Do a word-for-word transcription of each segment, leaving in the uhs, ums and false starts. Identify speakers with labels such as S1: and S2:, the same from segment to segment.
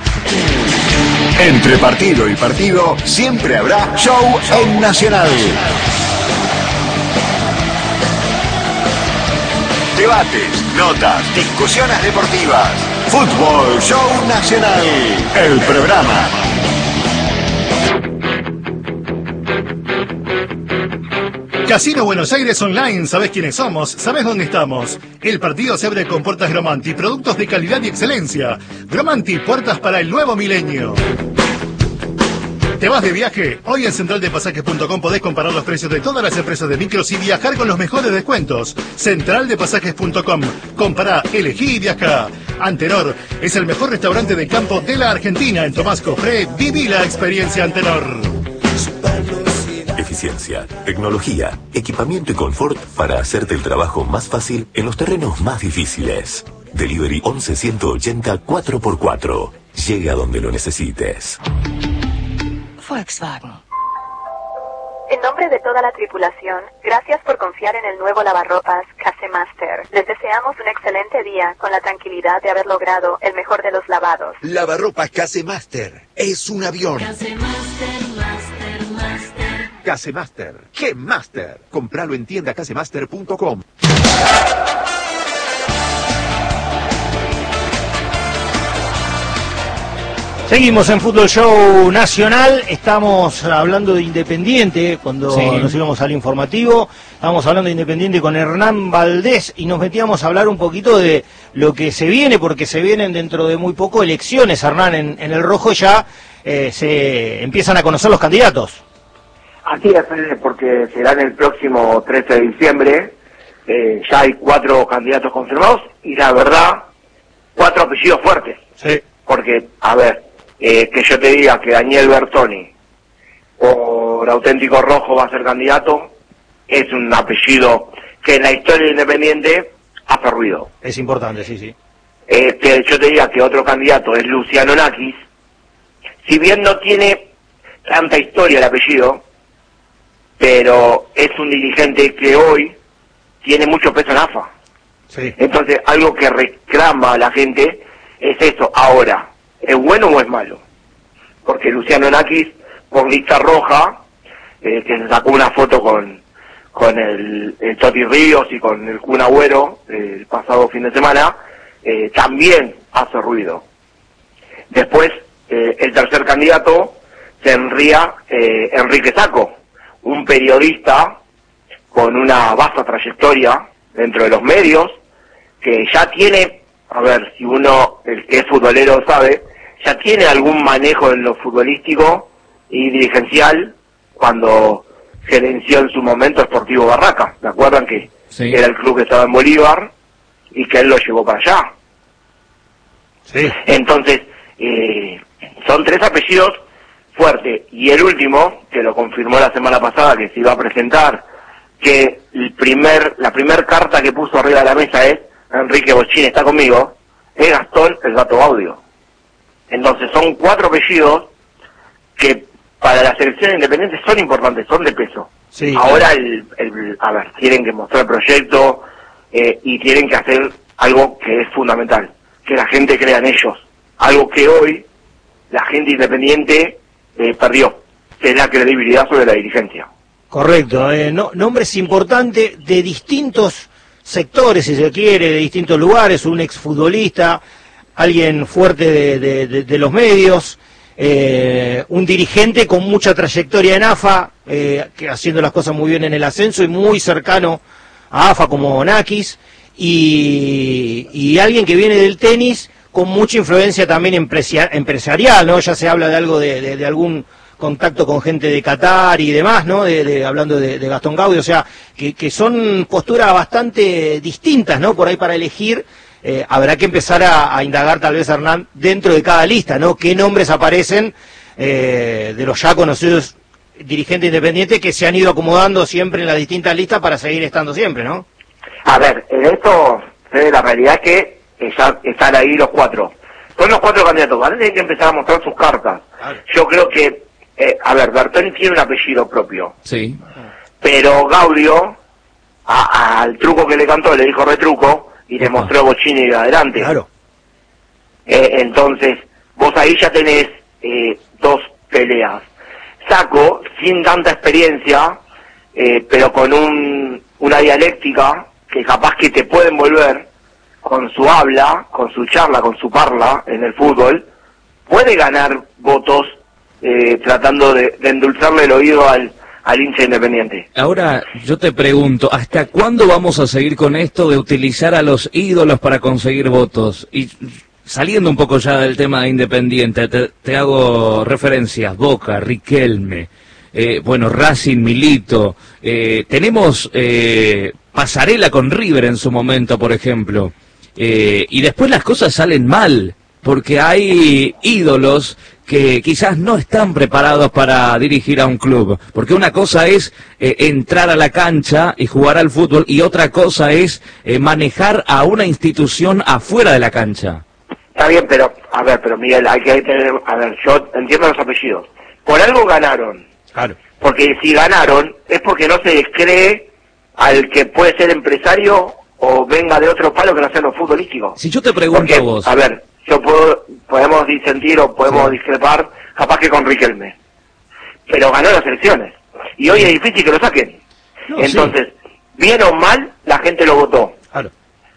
S1: Entre partido y partido, siempre habrá show en Nacional. Debates, notas, discusiones deportivas. Fútbol Show Nacional, el programa.
S2: Casino Buenos Aires Online, ¿sabés quiénes somos? ¿Sabés dónde estamos? El partido se abre con puertas Gromanti, productos de calidad y excelencia. Gromanti, puertas para el nuevo milenio. ¿Te vas de viaje? Hoy en central de pasajes punto com podés comparar los precios de todas las empresas de micros y viajar con los mejores descuentos. central de pasajes punto com. Compará, elegí y viajá. Antenor es el mejor restaurante de campo de la Argentina. En Tomás Cofré, viví la experiencia Antenor.
S3: Eficiencia, tecnología, equipamiento y confort para hacerte el trabajo más fácil en los terrenos más difíciles. Delivery once ciento ochenta cuatro por cuatro. Llega donde lo necesites.
S4: Volkswagen.
S5: En nombre de toda la tripulación, gracias por confiar en el nuevo lavarropas Casemaster. Les deseamos un excelente día con la tranquilidad de haber logrado el mejor de los lavados.
S6: Lavarropas Casemaster es un avión.
S4: Casemaster, Master, Master.
S6: Casemaster, ¿qué Master? Compralo en tienda casemaster punto com.
S7: Seguimos en Fútbol Show Nacional, estamos hablando de Independiente, cuando sí. nos íbamos al informativo, estábamos hablando de Independiente con Hernán Valdés y nos metíamos a hablar un poquito de lo que se viene, porque se vienen dentro de muy poco elecciones, Hernán, en, en el Rojo ya eh, se empiezan a conocer los candidatos.
S8: Así es, porque será en el próximo trece de diciembre, eh, ya hay cuatro candidatos confirmados y la verdad, cuatro apellidos fuertes.
S7: Sí.
S8: Porque, a ver, Eh, que yo te diga que Daniel Bertoni por Auténtico Rojo va a ser candidato, es un apellido que en la historia de Independiente hace ruido.
S7: Es importante, sí, sí.
S8: Eh, que yo te diga que otro candidato es Luciano Nakis, si bien no tiene tanta historia el apellido, pero es un dirigente que hoy tiene mucho peso en A F A.
S7: Sí.
S8: Entonces, algo que reclama a la gente es eso. Ahora, ¿es bueno o es malo? Porque Luciano Nakis, por lista roja, eh, que se sacó una foto con con el, el Toti Ríos y con el Kun Agüero eh, el pasado fin de semana, eh, también hace ruido. Después, eh, el tercer candidato sería eh, Enrique Sacco, un periodista con una vasta trayectoria dentro de los medios, que ya tiene, a ver, si uno, el que es futbolero sabe, ya tiene algún manejo en lo futbolístico y dirigencial cuando gerenció en su momento Sportivo Barraca. ¿Se acuerdan que sí. era el club que estaba en Bolívar y que él lo llevó para allá?
S7: Sí.
S8: Entonces, eh, son tres apellidos fuertes. Y el último, que lo confirmó la semana pasada, que se iba a presentar, que el primer la primer carta que puso arriba de la mesa es Enrique Bochín está conmigo, es Gastón el Gato Gaudio. Entonces son cuatro apellidos que para la selección independiente son importantes, son de peso.
S7: Sí,
S8: Ahora, el, el, a ver, tienen que mostrar el proyecto eh, y tienen que hacer algo que es fundamental, que la gente crea en ellos. Algo que hoy la gente independiente eh, perdió, que es la credibilidad sobre la dirigencia.
S7: Correcto, eh, no, nombres importantes de distintos sectores, si se quiere, de distintos lugares, un exfutbolista, alguien fuerte de, de, de, de los medios, eh, un dirigente con mucha trayectoria en A F A, eh, que haciendo las cosas muy bien en el ascenso y muy cercano a A F A como Nakis, y, y alguien que viene del tenis con mucha influencia también empresia, empresarial, ¿no? Ya se habla de algo de, de, de algún contacto con gente de Qatar y demás, ¿no? De, de, hablando de, de Gastón Gaudio, o sea, que, que son posturas bastante distintas, ¿no? Por ahí para elegir, eh, habrá que empezar a, a indagar tal vez, Hernán, dentro de cada lista, ¿no? ¿Qué nombres aparecen eh, de los ya conocidos dirigentes independientes que se han ido acomodando siempre en las distintas listas para seguir estando siempre, ¿no?
S8: A ver, en esto, Fede, la realidad es que eh, ya están ahí los cuatro. Son los cuatro candidatos, ¿vale? Tienen que empezar a mostrar sus cartas. Claro. Yo creo que Eh, a ver, Bertoni tiene un apellido propio.
S9: Sí.
S8: Pero Gaudio, a, a, al truco que le cantó, le dijo retruco, y le mostró Bochini de adelante.
S7: Claro.
S8: Eh, entonces, vos ahí ya tenés eh, dos peleas. Saco, sin tanta experiencia, eh, pero con un, una dialéctica que capaz que te puede envolver con su habla, con su charla, con su parla en el fútbol, puede ganar votos eh, tratando de, de endulzarle el oído al, al hincha Independiente.
S9: Ahora yo te pregunto, ¿hasta cuándo vamos a seguir con esto de utilizar a los ídolos para conseguir votos? Y saliendo un poco ya del tema de Independiente, te, te hago referencias, Boca, Riquelme, eh, bueno, Racing, Milito, eh, tenemos eh, pasarela con River en su momento, por ejemplo, eh, y después las cosas salen mal, porque hay ídolos que quizás no están preparados para dirigir a un club, porque una cosa es eh, entrar a la cancha y jugar al fútbol, y otra cosa es eh, manejar a una institución afuera de la cancha.
S8: Está bien, pero, a ver, pero Miguel, hay que tener, a ver, yo entiendo los apellidos. Por algo ganaron.
S7: Claro.
S8: Porque si ganaron, es porque no se les cree al que puede ser empresario o venga de otro palo que no sea lo futbolístico.
S9: Si yo te pregunto
S8: porque,
S9: a vos...
S8: A ver, yo puedo, podemos disentir o podemos
S9: sí.
S8: discrepar, capaz que con Riquelme. Pero ganó las elecciones. Y hoy es difícil que lo saquen.
S9: No,
S8: Entonces,
S9: sí.
S8: bien o mal, la gente lo votó.
S7: Claro.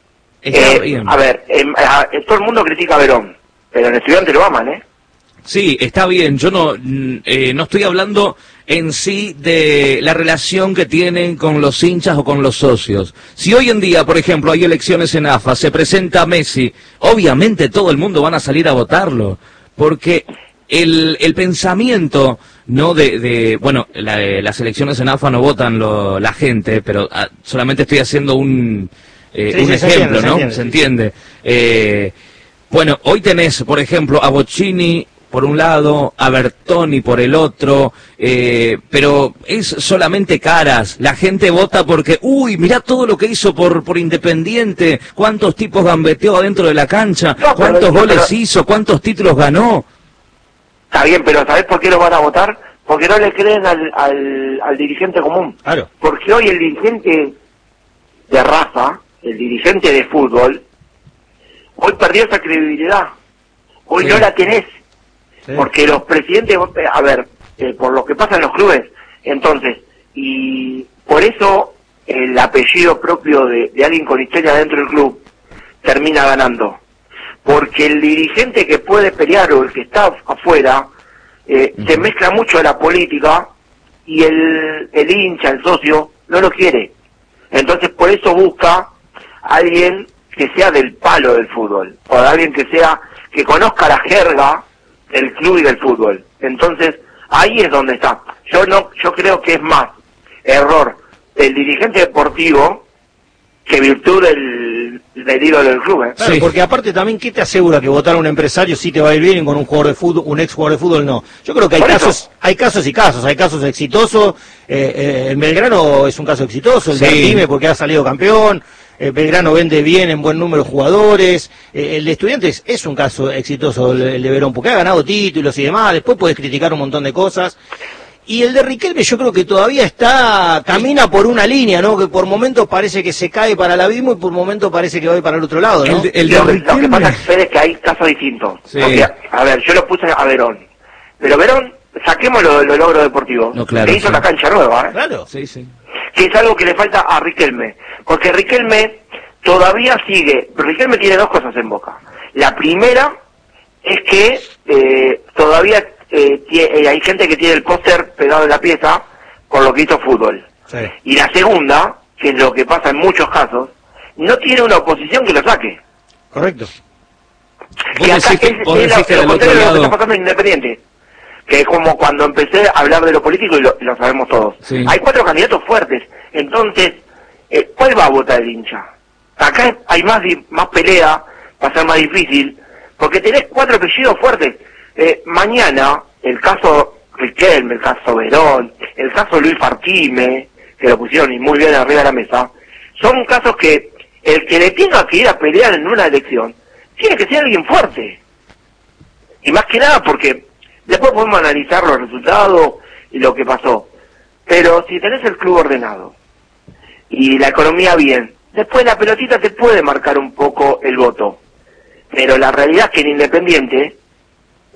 S8: Eh, a ver, eh, a, eh, todo el mundo critica a Verón, pero en Estudiante lo aman, ¿eh?
S9: Sí, está bien, yo no, eh, no estoy hablando en sí de la relación que tienen con los hinchas o con los socios. Si hoy en día, por ejemplo, hay elecciones en A F A, se presenta Messi, obviamente todo el mundo van a salir a votarlo, porque el, el pensamiento, no de, de bueno, la, las elecciones en A F A no votan lo, la gente, pero ah, solamente estoy haciendo un, eh,
S7: sí,
S9: un
S7: sí,
S9: ejemplo,
S7: se entiende,
S9: ¿no?
S7: se entiende,
S9: ¿Se
S7: sí.
S9: entiende? Eh, bueno, hoy tenés, por ejemplo, a Bocchini por un lado, a Bertoni por el otro, eh, pero es solamente caras. La gente vota porque, uy, mirá todo lo que hizo por por Independiente, cuántos tipos gambeteó adentro de la cancha,
S8: No,
S9: cuántos
S8: pero,
S9: goles
S8: pero,
S9: hizo, cuántos títulos ganó.
S8: Está bien, pero ¿sabés por qué lo van a votar? Porque no le creen al, al, al dirigente común.
S7: Claro.
S8: Porque hoy el dirigente de raza, el dirigente de fútbol, hoy perdió esa credibilidad. Hoy
S7: Sí.
S8: no la tenés.
S7: Sí.
S8: Porque los presidentes, a ver, eh, por lo que pasa en los clubes, entonces, y por eso el apellido propio de, de alguien con historia dentro del club termina ganando. Porque el dirigente que puede pelear o el que está afuera, eh, uh-huh. se mezcla mucho a la política y el, el hincha, el socio, no lo quiere. Entonces por eso busca a alguien que sea del palo del fútbol, o a alguien que sea, que conozca la jerga del club y del fútbol. Entonces, ahí es donde está. Yo no, yo creo que es más error del dirigente deportivo que virtud del, del ídolo del club, ¿eh?
S7: Claro,
S9: Sí.
S7: porque aparte también, ¿qué te asegura que votar a un empresario sí te va a ir bien y con un jugador de fútbol, un ex jugador de fútbol no? Yo creo que hay
S8: Por
S7: casos,
S8: eso.
S7: hay casos y casos, hay casos exitosos, eh, eh, el Belgrano es un caso exitoso, el de
S9: Sí.
S7: Artime porque ha salido campeón, el Belgrano vende bien en buen número de jugadores, eh, el de Estudiantes es un caso exitoso, el, el de Verón, porque ha ganado títulos y demás, después puedes criticar un montón de cosas. Y el de Riquelme yo creo que todavía está, camina por una línea, ¿no? Que por momentos parece que se cae para el abismo y por momentos parece que va a ir para el otro lado, ¿no?
S9: El de- el
S8: lo,
S9: de
S8: que, lo que
S9: Riquelme-
S8: pasa, Fede, es que hay casos distintos.
S9: Sí.
S8: Porque, a ver, yo lo puse a Verón. Pero Verón, saquemos los lo logros deportivos.
S9: No, claro,
S8: Le hizo
S9: sí.
S8: una cancha nueva, ¿eh?
S7: Claro.
S9: Sí, sí.
S8: Que es algo que le falta a Riquelme. Porque Riquelme todavía sigue. Riquelme tiene dos cosas en boca. La primera es que eh, todavía eh, tie- eh, hay gente que tiene el póster pegado en la pieza por lo que hizo fútbol.
S7: Sí.
S8: Y la segunda, que es lo que pasa en muchos casos, no tiene una oposición que lo saque.
S7: Correcto.
S9: Vos
S8: Y acá
S9: decís que-
S8: es,
S9: vos
S8: es
S9: decís
S8: lo,
S9: que
S8: lo
S9: del otro
S8: contrario de lo que
S9: lado-
S8: está pasando en Independiente. Que es como cuando empecé a hablar de lo político y lo, lo sabemos todos.
S9: Sí.
S8: Hay cuatro candidatos fuertes. Entonces, eh, ¿cuál va a votar el hincha? Acá hay más di- más pelea, va a ser más difícil, porque tenés cuatro apellidos fuertes. Eh, mañana, el caso Riquelme, el caso Verón, el caso Luis Fartime, que lo pusieron y muy bien arriba de la mesa, son casos que el que le tenga que ir a pelear en una elección, tiene que ser alguien fuerte. Y más que nada porque después podemos analizar los resultados y lo que pasó. Pero si tenés el club ordenado y la economía bien, después la pelotita te puede marcar un poco el voto. Pero la realidad es que en Independiente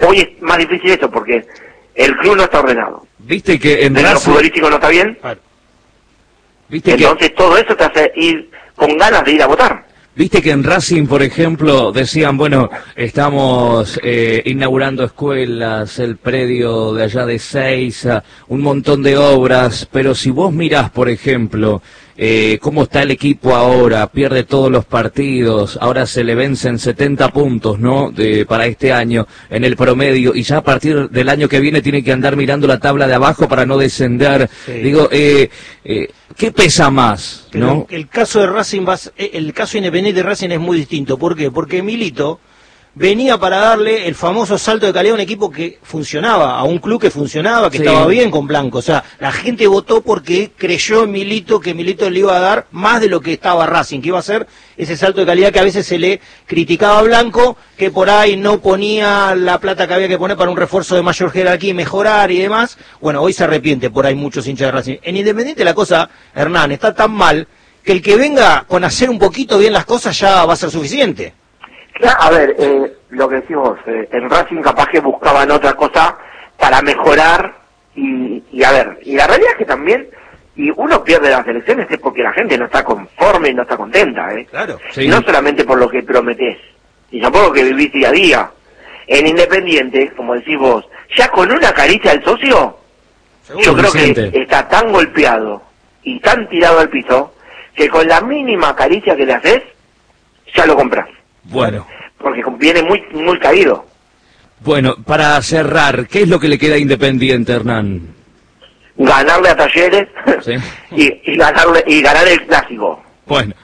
S8: Hoy es más difícil eso porque el club no está ordenado.
S9: Viste que en
S8: el
S9: Racing...
S8: futbolístico no está bien.
S9: Claro. ¿Viste
S8: Entonces
S9: que...
S8: todo eso te hace ir con ganas de ir a votar.
S9: Viste que en Racing, por ejemplo, decían, bueno, estamos eh, inaugurando escuelas, el predio de allá de Seiza, un montón de obras, pero si vos mirás, por ejemplo, eh, cómo está el equipo ahora, pierde todos los partidos, ahora se le vencen setenta puntos, ¿no?, de, para este año en el promedio, y ya a partir del año que viene tiene que andar mirando la tabla de abajo para no descender. Sí. Digo, eh, eh, ¿qué pesa más, no?
S7: El caso de Racing, el caso independiente de Racing es muy distinto. ¿Por qué? Porque Milito venía para darle el famoso salto de calidad a un equipo que funcionaba, a un club que funcionaba, que sí. estaba bien con Blanco. O sea, la gente votó porque creyó en Milito, que Milito le iba a dar más de lo que estaba Racing, que iba a ser ese salto de calidad que a veces se le criticaba a Blanco, que por ahí no ponía la plata que había que poner para un refuerzo de mayor jerarquía y mejorar y demás. Bueno, hoy se arrepiente por ahí muchos hinchas de Racing. En Independiente la cosa, Hernán, está tan mal que el que venga con hacer un poquito bien las cosas ya va a ser suficiente.
S8: Claro, a ver, eh, lo que decimos, eh, en Racing capaz que buscaban otra cosa para mejorar y, y a ver, y la realidad es que también, y uno pierde las elecciones es porque la gente no está conforme y no está contenta, ¿eh?
S7: Claro.
S8: Sí. No solamente por lo que prometés, y tampoco que vivís día a día. En Independiente, como decís vos, ya con una caricia al socio, Seguro, yo creo Vicente. que está tan golpeado y tan tirado al piso, que con la mínima caricia que le haces, ya lo compras.
S9: Bueno.
S8: Porque viene muy muy caído.
S9: Bueno, para cerrar, ¿qué es lo que le queda a Independiente, Hernán?
S8: Ganarle a Talleres
S9: ¿Sí?
S8: y, y ganarle y ganar el clásico.
S9: Bueno.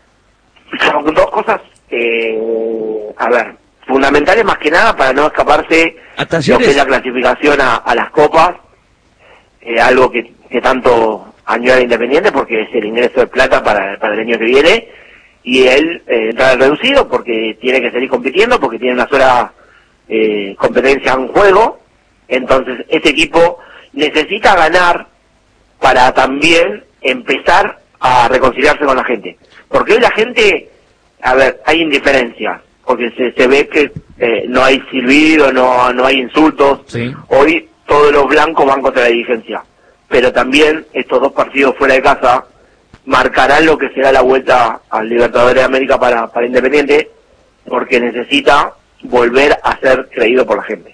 S8: Son dos cosas, eh, a ver, fundamentales más que nada para no escaparse
S9: ¿A Talleres?
S8: lo que es la clasificación a, a las copas, eh, algo que, que tanto añora Independiente porque es el ingreso de plata para, para el año que viene. Y él eh, entra reducido porque tiene que seguir compitiendo, porque tiene una sola eh, competencia en juego. Entonces, este equipo necesita ganar para también empezar a reconciliarse con la gente. Porque hoy la gente, a ver, hay indiferencia, porque se, se ve que eh, no hay silbido, no, no hay insultos.
S9: Sí.
S8: Hoy todos los blancos van contra la dirigencia. Pero también estos dos partidos fuera de casa marcarán lo que será la vuelta al Libertadores de América para, para Independiente, porque necesita volver a ser creído por la gente.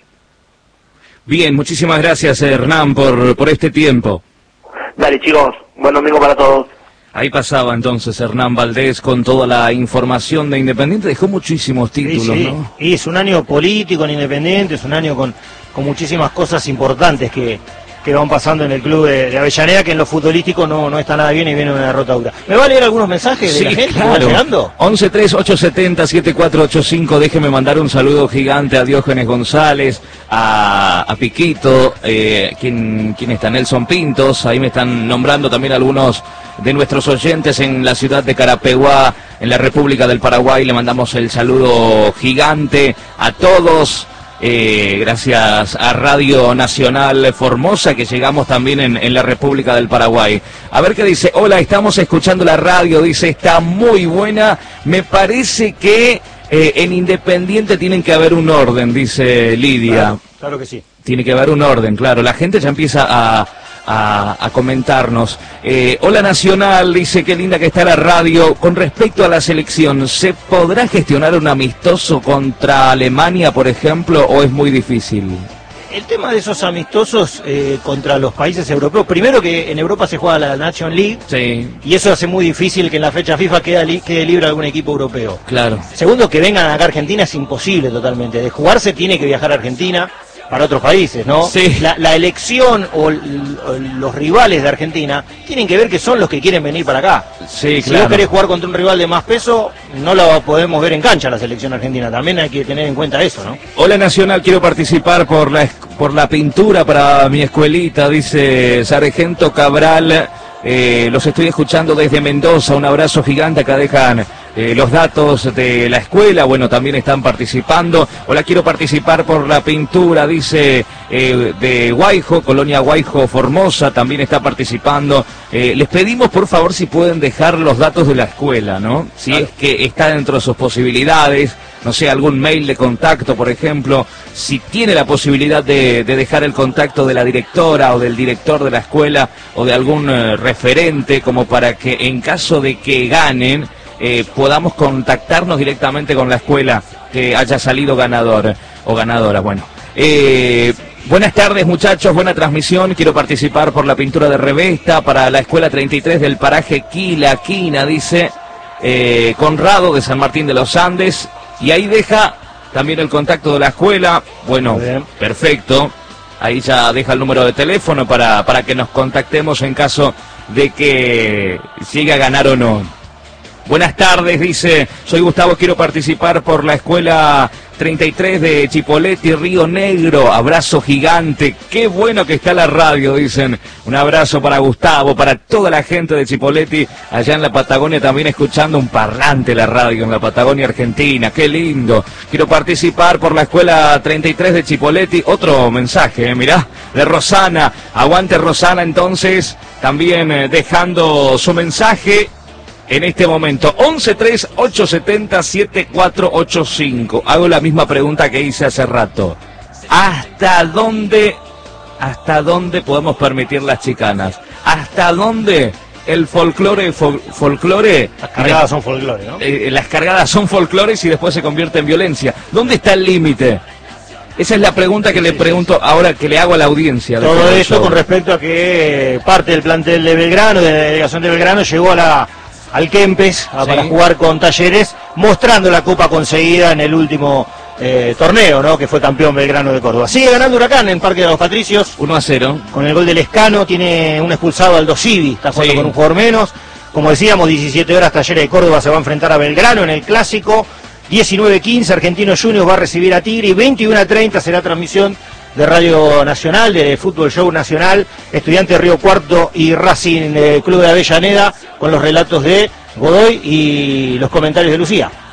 S9: Bien, muchísimas gracias, Hernán, por, por este tiempo.
S8: Dale, chicos, buen domingo para todos.
S9: Ahí pasaba entonces Hernán Valdés con toda la información de Independiente, dejó muchísimos títulos,
S7: sí, sí.
S9: ¿no?
S7: Y es un año político en Independiente, es un año con, con muchísimas cosas importantes que... que van pasando en el club de, de Avellaneda, que en lo futbolístico no, no está nada bien y viene una derrota dura. ¿Me va a leer algunos mensajes de
S9: sí,
S7: la gente
S9: claro.
S7: que va llegando?
S9: once tres ocho siete cero siete cuatro ocho cinco, déjeme mandar un saludo gigante a Diógenes González, a, a Piquito, eh, quien, quien está Nelson Pintos, ahí me están nombrando también algunos de nuestros oyentes en la ciudad de Carapeguá, en la República del Paraguay, le mandamos el saludo gigante a todos. Eh, gracias a Radio Nacional Formosa, que llegamos también en, en la República del Paraguay. A ver qué dice. Hola, estamos escuchando la radio, dice, está muy buena. Me parece que eh, en Independiente tienen que haber un orden, dice Lidia.
S7: Claro, claro que sí.
S9: Tiene que haber un orden, claro. La gente ya empieza a... A, a comentarnos. Eh, hola Nacional, dice, qué linda que está la radio. Con respecto a la selección, ¿se podrá gestionar un amistoso contra Alemania, por ejemplo, o es muy difícil?
S7: El tema de esos amistosos eh, contra los países europeos, primero que en Europa se juega la Nation League,
S9: sí.
S7: Y eso hace muy difícil que en la fecha FIFA quede, li quede libre algún equipo europeo.
S9: Claro.
S7: Segundo, que vengan acá a Argentina es imposible totalmente. De jugarse tiene que viajar a Argentina para otros países, ¿no?
S9: Sí.
S7: La, la elección o, l, o los rivales de Argentina tienen que ver que son los que quieren venir para acá.
S9: Sí,
S7: si
S9: claro.
S7: vos querés jugar contra un rival de más peso, no lo podemos ver en cancha la selección argentina. También hay que tener en cuenta eso, ¿no?
S9: Hola Nacional, quiero participar por la por la pintura para mi escuelita, dice Sargento Cabral. Eh, los estoy escuchando desde Mendoza, un abrazo gigante, acá dejan eh, los datos de la escuela, bueno, también están participando. Hola, quiero participar por la pintura, dice eh, de Guaijo, Colonia Guaijo Formosa, también está participando. Eh, les pedimos por favor si pueden dejar los datos de la escuela, ¿no? Si es que está dentro de sus posibilidades, no sé, algún mail de contacto, por ejemplo, si tiene la posibilidad de, de dejar el contacto de la directora o del director de la escuela o de algún eh, referente, como para que en caso de que ganen, eh, podamos contactarnos directamente con la escuela que haya salido ganador o ganadora. Bueno, eh, buenas tardes muchachos, buena transmisión, quiero participar por la pintura de Revesta para la escuela treinta y tres del paraje Quila, Quina, dice eh, Conrado de San Martín de los Andes, y ahí deja también el contacto de la escuela. Bueno, perfecto, ahí ya deja el número de teléfono para, para que nos contactemos en caso de que llegue a ganar o no. Buenas tardes, dice, soy Gustavo, quiero participar por la escuela treinta y tres de Chipoleti, Río Negro, abrazo gigante, qué bueno que está la radio, dicen, un abrazo para Gustavo, para toda la gente de Chipoleti, allá en la Patagonia también escuchando un parlante la radio en la Patagonia Argentina, qué lindo, quiero participar por la escuela treinta y tres de Chipoleti, otro mensaje, eh, mirá, de Rosana, aguante Rosana entonces, también eh, dejando su mensaje. En este momento, once tres ocho siete cero siete cuatro ocho cinco. Hago la misma pregunta que hice hace rato. ¿Hasta dónde, hasta dónde podemos permitir las chicanas? ¿Hasta dónde el folclore, fol, folclore?
S7: Las cargadas son folclore, ¿no?
S9: Eh, las cargadas son folclores y después se convierte en violencia. ¿Dónde está el límite? Esa es la pregunta que le pregunto ahora, que le hago a la audiencia.
S7: Todo esto con respecto a que parte del plantel de Belgrano, de la delegación de Belgrano, llegó a la... al Kempes a, sí. para jugar con Talleres, mostrando la copa conseguida en el último eh, torneo, ¿no? Que fue campeón Belgrano de Córdoba. Sigue ganando Huracán en Parque de los Patricios.
S9: uno a cero. Con
S7: el gol del Lescano, tiene un expulsado Aldo Civi, está jugando sí. con un jugador menos. Como decíamos, diecisiete horas Talleres de Córdoba se va a enfrentar a Belgrano en el Clásico. diecinueve quince, Argentinos Juniors va a recibir a Tigre y veintiuno a treinta será transmisión de Radio Nacional, de Fútbol Show Nacional, Estudiantes de Río Cuarto y Racing eh, Club de Avellaneda, con los relatos de Godoy y los comentarios de Lucía.